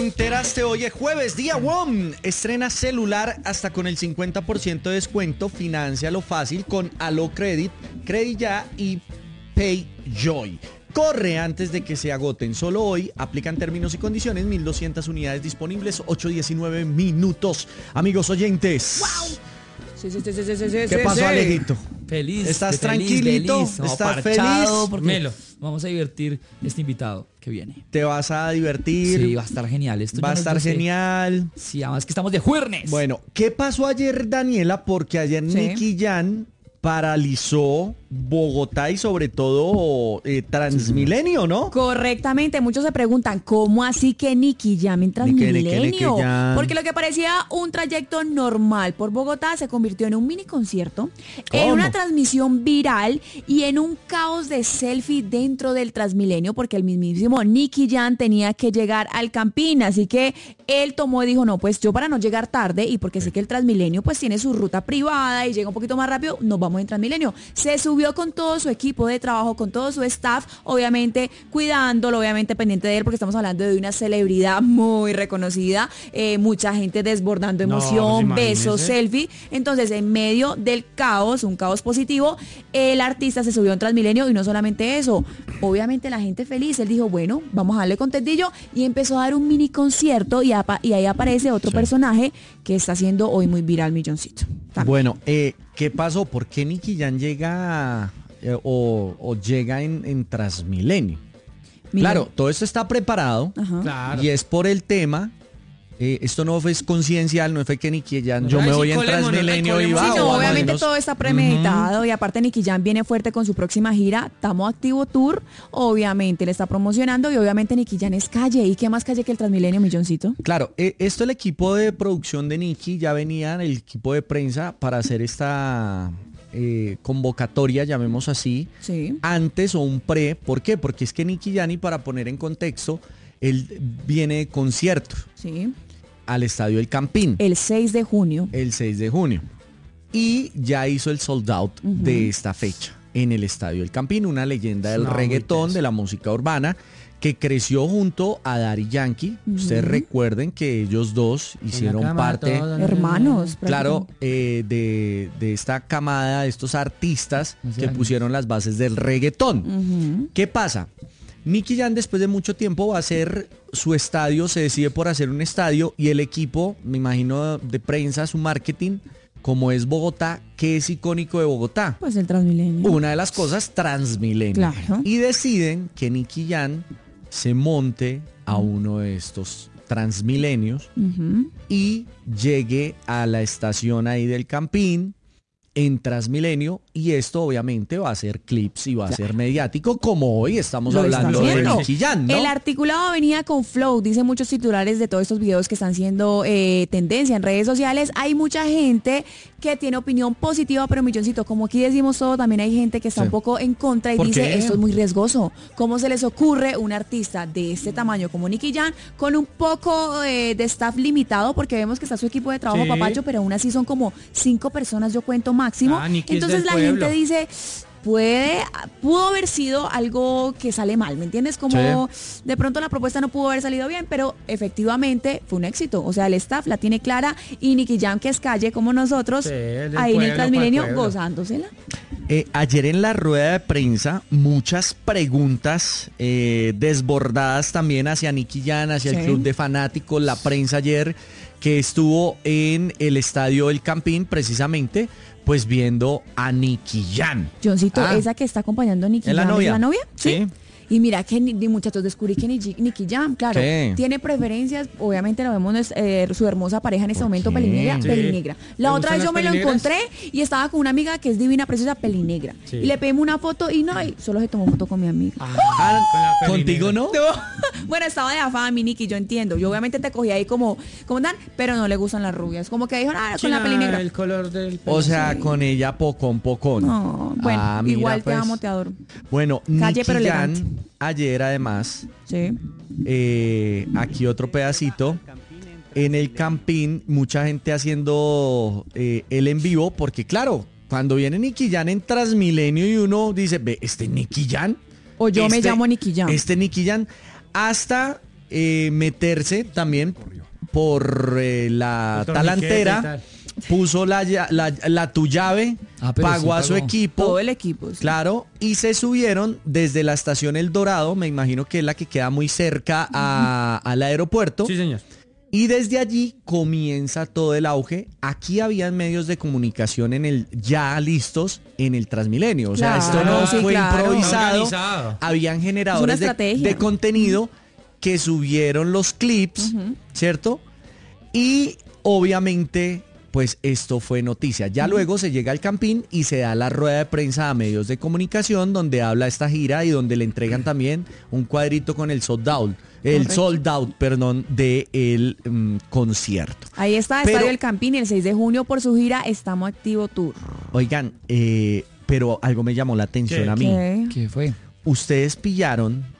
enteraste hoy es jueves, día WOM. Estrena celular hasta con el 50% de descuento. Fináncialo fácil con Alo Credit, Credit Ya y PayJoy. Corre antes de que se agoten. Solo hoy aplican términos y condiciones. 1,200 unidades disponibles, 8:19 minutos. Amigos oyentes. ¡Wow! Sí, ¿Qué pasó, Alejito? Feliz. ¿Estás tranquilito? Feliz. No, ¿Estás parchado, feliz? porque Melo. vamos a divertir este invitado que viene. ¿Te vas a divertir? Sí, va a estar genial. Esto Va a yo no estar sé. genial. Sí, además que estamos de jueves. Bueno, ¿qué pasó ayer, Daniela? Porque ayer Sí. Nicky Jam paralizó Bogotá y sobre todo Transmilenio, ¿no? Correctamente, muchos se preguntan, ¿cómo así que Nicky Jam en Transmilenio? Nicky Jam. Porque lo que parecía un trayecto normal por Bogotá se convirtió en un mini concierto, en ¿Cómo? una transmisión viral y en un caos de selfie dentro del Transmilenio, porque el mismísimo Nicky Jam tenía que llegar al Campín, así que él tomó y dijo, no, pues yo para no llegar tarde y porque sé que el Transmilenio pues tiene su ruta privada y llega un poquito más rápido, nos vamos en Transmilenio. Se subió con todo su equipo de trabajo, con todo su staff, obviamente cuidándolo, obviamente pendiente de él, porque estamos hablando de una celebridad muy reconocida, mucha gente desbordando No, emoción, pues besos, imagínese. selfie. Entonces, en medio del caos, un caos positivo, el artista se subió en Transmilenio y no solamente eso, obviamente la gente feliz, él dijo, bueno, vamos a darle contentillo y empezó a dar un mini concierto y ahí aparece otro Sí. personaje que está haciendo hoy muy viral, Milloncito. También. Bueno, ¿qué pasó? ¿Por qué Nicky Jam llega o llega en Transmilenio? Mira. Claro, todo esto está preparado Ajá. Claro. y es por el tema. Esto no fue coincidencial, no fue que Nicky Jam, yo Ay, me sí, voy en colémonos, Transmilenio y colémonos. va. Sí, no, o al obviamente menos- todo está premeditado y aparte Nicky Jam viene fuerte con su próxima gira, Tamo Activo Tour, obviamente le está promocionando y obviamente Nicky Jam es calle. ¿Y qué más calle que el Transmilenio, Milloncito? Claro, esto el equipo de producción de Nicky ya venía, el equipo de prensa, para hacer esta convocatoria, llamemos así, Sí. antes o un pre. ¿Por qué? Porque es que Nicky Jam, y para poner en contexto, él viene de concierto Sí. al Estadio El Campín El 6 de junio. el 6 de junio y ya hizo el sold out de esta fecha en el Estadio El Campín, una leyenda del No, muy reggaetón, teso. de la música urbana, que creció junto a Daddy Yankee. Ustedes recuerden que ellos dos hicieron parte, Hermanos. claro, prácticamente. de esta camada, de estos artistas Hace que años. pusieron las bases del reggaetón. Ujú. ¿Qué pasa? Nicky Jam después de mucho tiempo va a hacer su estadio, se decide por hacer un estadio y el equipo, me imagino, de prensa, su marketing, como es Bogotá, ¿qué es icónico de Bogotá? Pues el Transmilenio. Una de las cosas, Transmilenio. Claro. Y deciden que Nicky Jam se monte a uno de estos Transmilenios Ujú. y llegue a la estación ahí del Campín en Transmilenio, y esto obviamente va a ser clips y va a ser mediático, como hoy estamos Lo está hablando de haciendo. Nicky Jam, ¿no? El articulado venía con flow, dicen muchos titulares de todos estos videos que están siendo tendencia en redes sociales. Hay mucha gente que tiene opinión positiva, pero Milloncito, como aquí decimos todo, también hay gente que está Sí. un poco en contra y ¿Por dice, qué? esto es muy riesgoso. ¿Cómo se les ocurre un artista de este tamaño como Nicky Jam con un poco de staff limitado? Porque vemos que está su equipo de trabajo, Sí. Papacho, pero aún así son como 5 personas, yo cuento máximo. Ah, Nicky es Entonces del la pueblo. gente dice, pudo haber sido algo que sale mal, ¿me entiendes? Como de pronto la propuesta no pudo haber salido bien, pero efectivamente fue un éxito. O sea, el staff la tiene clara y Nicky Jam, que es calle como nosotros, Sí, del ahí en el pueblo Transmilenio pa'l pueblo. gozándosela. Ayer en la rueda de prensa, muchas preguntas desbordadas también hacia Nicky Jam, hacia el Sí. club de fanáticos, la prensa ayer que estuvo en el Estadio El Campín, precisamente, pues viendo a Nicky Jam. Johncito, Ah. esa que está acompañando a Nicky ¿Es la Jam, novia? ¿es la novia? Sí. Y mira que muchachos descubrí que Nicky Jam, claro, ¿Qué? tiene preferencias, obviamente la vemos su hermosa pareja en este ¿Por momento, qué? pelinegra, Sí. pelinegra. La ¿Le otra vez gustan yo me las lo pelinegras? encontré y estaba con una amiga que es divina, preciosa, pelinegra. Sí. Y le pedimos una foto y no, y solo se tomó foto con mi amiga. Ah, con la ¿contigo pelinegra. No. no? Bueno, estaba de afán, mi Nicky, yo entiendo. Yo obviamente te cogí ahí como dan, pero no le gustan las rubias. Como que dijo, con la China, pelinegra. el color del pelo. O sea, con ella pocón. No, bueno, Ah, mira, igual pues. te amo, te adoro. Bueno, Calle, Nicky pero Jam, elegante. ayer además, Sí. aquí otro pedacito, en el Campín, mucha gente haciendo el en vivo, porque claro, cuando viene Nicky Jam en Transmilenio y uno dice, ve, ¿este Nicky Jam? O yo me llamo Nicky Jam. Este Nicky Jam, hasta meterse también por la talantera, puso la tu llave, pero pagó sí a su pagó. equipo. Todo el equipo. Sí. Claro, y se subieron desde la estación El Dorado, me imagino que es la que queda muy cerca al aeropuerto. Sí, señor. Y desde allí comienza todo el auge. Aquí habían medios de comunicación ya listos en el Transmilenio. O sea, Claro, esto no sí, fue claro. improvisado. Organizado. Habían generadores Es una estrategia. de contenido que subieron los clips, ¿cierto? Y obviamente, pues esto fue noticia. Ya luego se llega al Campín y se da la rueda de prensa a medios de comunicación donde habla esta gira y donde le entregan también un cuadrito con el sold out. Del concierto. Ahí está, Pero- Estadio El Campín, el 6 de junio por su gira Estamos Activo Tour. Oigan, pero algo me llamó la atención ¿Qué? a mí. ¿Qué? ¿Qué fue? Ustedes pillaron